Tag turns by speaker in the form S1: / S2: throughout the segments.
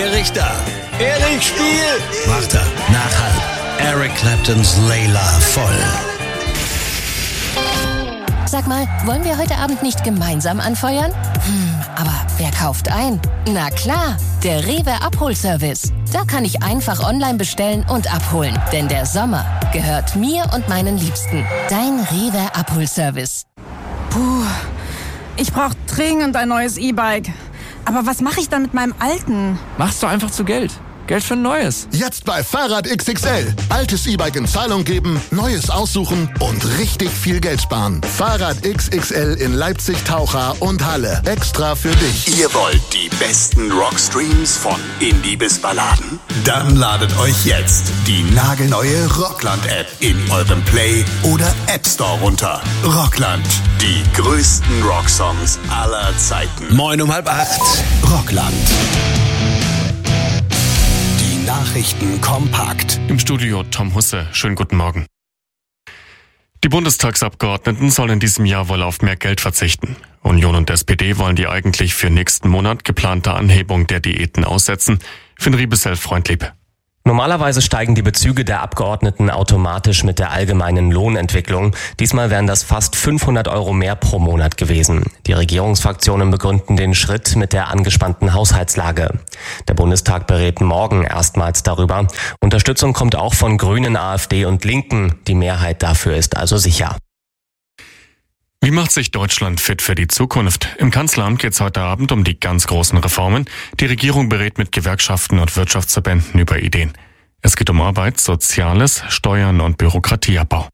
S1: Erich da. Erich, spiel! Macht er. Nach halb. Eric Claptons Layla voll.
S2: Sag mal, wollen wir heute Abend nicht gemeinsam anfeuern? Aber wer kauft ein? Na klar, der Rewe Abholservice. Da kann ich einfach online bestellen und abholen. Denn der Sommer gehört mir und meinen Liebsten. Dein Rewe Abholservice.
S3: Puh, ich brauche dringend ein neues E-Bike. Aber was mache ich dann mit meinem alten?
S4: Machst du einfach zu Geld. Geld für ein neues.
S5: Jetzt bei Fahrrad XXL. Altes E-Bike in Zahlung geben, neues aussuchen und richtig viel Geld sparen. Fahrrad XXL in Leipzig, Taucha und Halle. Extra für dich.
S6: Ihr wollt die besten Rockstreams von Indie bis Balladen? Dann ladet euch jetzt die nagelneue Rockland-App in eurem Play- oder App Store runter. Rockland, die größten Rocksongs aller Zeiten.
S1: 7:30.
S6: Rockland. Nachrichten kompakt.
S7: Im Studio Tom Husse. Schönen guten Morgen. Die Bundestagsabgeordneten sollen in diesem Jahr wohl auf mehr Geld verzichten. Union und SPD wollen die eigentlich für nächsten Monat geplante Anhebung der Diäten aussetzen. Finn Riebesell, freundlieb.
S8: Normalerweise steigen die Bezüge der Abgeordneten automatisch mit der allgemeinen Lohnentwicklung. Diesmal wären das fast 500 € mehr pro Monat gewesen. Die Regierungsfraktionen begründen den Schritt mit der angespannten Haushaltslage. Der Bundestag berät morgen erstmals darüber. Unterstützung kommt auch von Grünen, AfD und Linken. Die Mehrheit dafür ist also sicher.
S7: Wie macht sich Deutschland fit für die Zukunft? Im Kanzleramt geht es heute Abend um die ganz großen Reformen. Die Regierung berät mit Gewerkschaften und Wirtschaftsverbänden über Ideen. Es geht um Arbeit, Soziales, Steuern und Bürokratieabbau.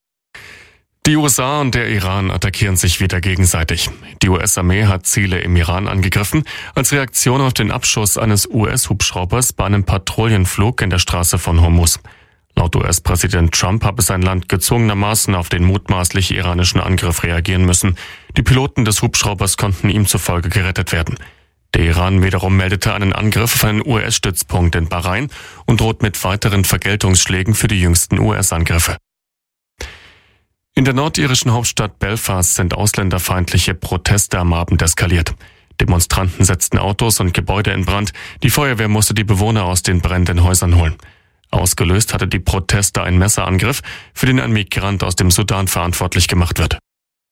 S7: Die USA und der Iran attackieren sich wieder gegenseitig. Die US-Armee hat Ziele im Iran angegriffen, als Reaktion auf den Abschuss eines US-Hubschraubers bei einem Patrouillenflug in der Straße von Hormuz. Laut US-Präsident Trump habe sein Land gezwungenermaßen auf den mutmaßlich iranischen Angriff reagieren müssen. Die Piloten des Hubschraubers konnten ihm zufolge gerettet werden. Der Iran wiederum meldete einen Angriff auf einen US-Stützpunkt in Bahrain und droht mit weiteren Vergeltungsschlägen für die jüngsten US-Angriffe. In der nordirischen Hauptstadt Belfast sind ausländerfeindliche Proteste am Abend eskaliert. Demonstranten setzten Autos und Gebäude in Brand. Die Feuerwehr musste die Bewohner aus den brennenden Häusern holen. Ausgelöst hatte die Proteste einen Messerangriff, für den ein Migrant aus dem Sudan verantwortlich gemacht wird.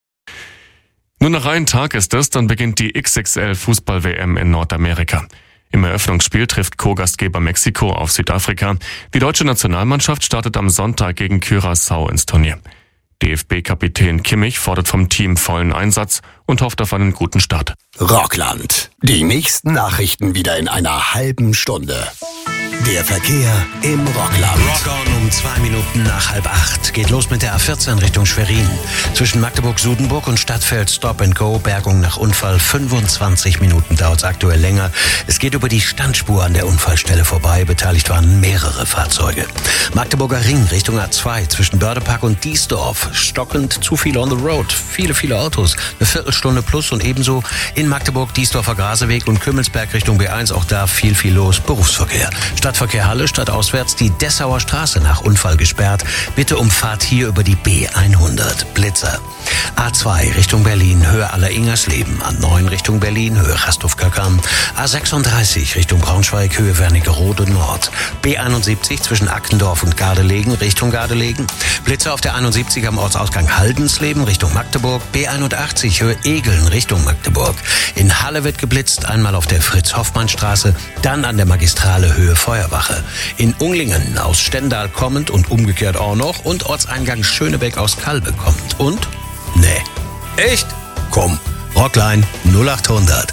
S7: Nur noch einen Tag ist es, dann beginnt die XXL-Fußball-WM in Nordamerika. Im Eröffnungsspiel trifft Co-Gastgeber Mexiko auf Südafrika. Die deutsche Nationalmannschaft startet am Sonntag gegen Curaçao ins Turnier. DFB-Kapitän Kimmich fordert vom Team vollen Einsatz und hofft auf einen guten Start.
S6: Rockland. Die nächsten Nachrichten wieder in einer halben Stunde. Der Verkehr im Rockland.
S1: Rock on um 7:02. Geht los mit der A14 Richtung Schwerin. Zwischen Magdeburg-Sudenburg und Stadtfeld Stop and Go. Bergung nach Unfall. 25 Minuten dauert es aktuell länger. Es geht über die Standspur an der Unfallstelle vorbei. Beteiligt waren mehrere Fahrzeuge. Magdeburger Ring Richtung A2. Zwischen Bördepark und Diesdorf. Stockend zu viel on the road. Viele Autos. Eine Viertelstunde plus und ebenso in Magdeburg Diesdorfer Graseweg und Kümmelsberg Richtung B1. Auch da viel los. Berufsverkehr. Stadtverkehr Halle, stadtauswärts die Dessauer Straße nach Unfall gesperrt. Bitte umfahrt hier über die B100. Blitzer. A2 Richtung Berlin, Höhe Aller-Ingersleben. A9 Richtung Berlin, Höhe Rasthof-Kackern. A36 Richtung Braunschweig, Höhe Wernigerode Nord. B71 zwischen Ackendorf und Gardelegen, Richtung Gardelegen. Blitzer auf der 71 am Ortsausgang Haldensleben, Richtung Magdeburg. B81 Höhe Egeln, Richtung Magdeburg. In Halle wird geblitzt, einmal auf der Fritz-Hoffmann-Straße, dann an der Magistrale Höhe Feuerwache. In Unglingen aus Stendal kommend und umgekehrt auch noch und Ortseingang Schönebeck aus Kalbe kommend. Und? Nee. Echt? Komm. Rockline 0800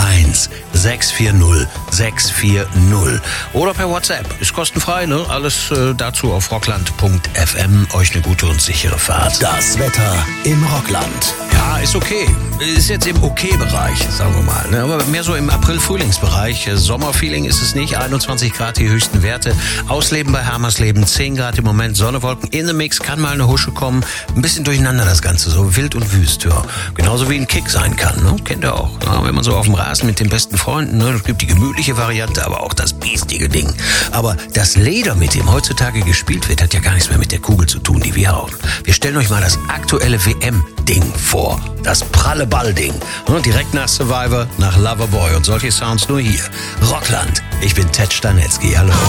S1: 1 640 oder per WhatsApp. Ist kostenfrei, ne? Alles dazu auf rockland.fm. Euch eine gute und sichere Fahrt.
S6: Das Wetter im Rockland.
S1: Ja, ist okay. Ist jetzt im Okay-Bereich, sagen wir mal. Ne? Aber mehr so im April-Frühlingsbereich. Sommerfeeling ist es nicht. 21 Grad die höchsten Werte. Ausleben bei Hermersleben. 10 Grad im Moment. Sonne, Wolken in the Mix. Kann mal eine Husche kommen. Ein bisschen durcheinander das Ganze. So wild und wüst. Genauso wie ein Kick sein kann. Ne? Kennt ihr auch. Ja, wenn man so auf dem Rasen mit den besten Freunden, ne? Es gibt die gemütliche niedliche Variante, aber auch das biestige Ding. Aber das Leder, mit dem heutzutage gespielt wird, hat ja gar nichts mehr mit der Kugel zu tun, die wir haben. Wir stellen euch mal das aktuelle WM-Ding vor. Das pralle Ball-Ding. Und direkt nach Survivor, nach Loverboy und solche Sounds nur hier. Rockland. Ich bin Ted Stanetzky. Hallo.